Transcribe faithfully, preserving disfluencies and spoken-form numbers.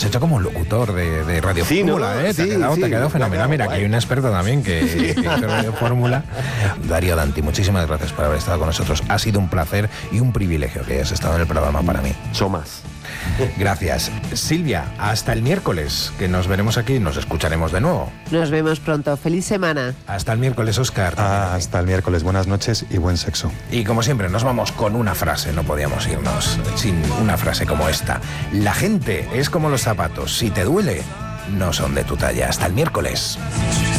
hecho como un locutor de, de Radio Sí, Fórmula, ¿no? ¿eh? Sí, te ha quedado, sí, te ha quedado me ha fenomenal. quedado Mira, guay. que hay un experto también que, que hizo Radio Fórmula. Darío Danti, muchísimas gracias por haber estado con nosotros. Ha sido un placer y un privilegio que hayas estado en el programa para mí. Chomas. Gracias. Silvia, hasta el miércoles, que nos veremos aquí y nos escucharemos de nuevo. Nos vemos pronto. Feliz semana. Hasta el miércoles, Óscar. Ah, hasta el miércoles. Buenas noches y buen sexo. Y como siempre, nos vamos con una frase. No podíamos irnos sin una frase como esta. La gente es como los zapatos. Si te duele, no son de tu talla. Hasta el miércoles.